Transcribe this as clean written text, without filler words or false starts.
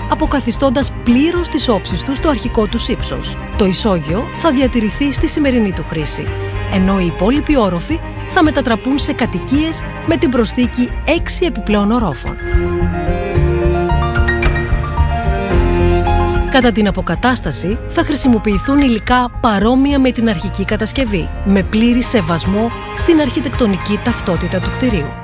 αποκαθιστώντας πλήρως τις όψεις του στο αρχικό τους ύψος. Το ισόγειο θα διατηρηθεί στη σημερινή του χρήση, ενώ οι υπόλοιποι όροφοι θα μετατραπούν σε κατοικίες με την προσθήκη 6 επιπλέον ορόφων. Κατά την αποκατάσταση θα χρησιμοποιηθούν υλικά παρόμοια με την αρχική κατασκευή, με πλήρη σεβασμό στην αρχιτεκτονική ταυτότητα του κτηρίου.